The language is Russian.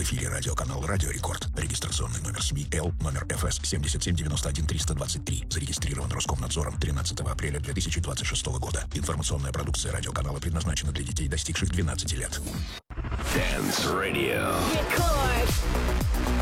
эфире радиоканал «Радио Рекорд». Регистрационный номер СМИ Л, номер ФС 7791-323. Зарегистрирован Роскомнадзором 13 апреля 2026 года. Информационная продукция радиоканала предназначена для детей, достигших 12 лет. Dance Radio. Рекорд.